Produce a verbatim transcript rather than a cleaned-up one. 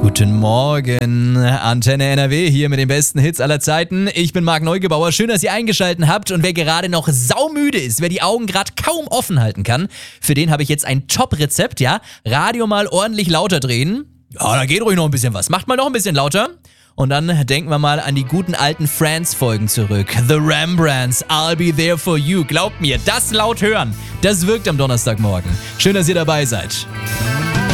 Guten Morgen, Antenne N R W hier mit den besten Hits aller Zeiten. Ich bin Marc Neugebauer, schön, dass ihr eingeschaltet habt. Und wer gerade noch saumüde ist, wer die Augen gerade kaum offen halten kann, für den habe ich jetzt ein Top-Rezept, ja? Radio mal ordentlich lauter drehen. Ja, da geht ruhig noch ein bisschen was. Macht mal noch ein bisschen lauter. Und dann denken wir mal an die guten alten Friends-Folgen zurück. The Rembrandts, I'll be there for you. Glaubt mir, das laut hören, das wirkt am Donnerstagmorgen. Schön, dass ihr dabei seid.